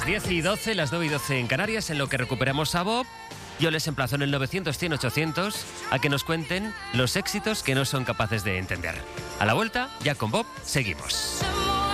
10:12, las 9:12 en Canarias, en lo que recuperamos a Bob. Yo les emplazo en el 900-100-800 a que nos cuenten los éxitos que no son capaces de entender. A la vuelta, ya con Bob, seguimos.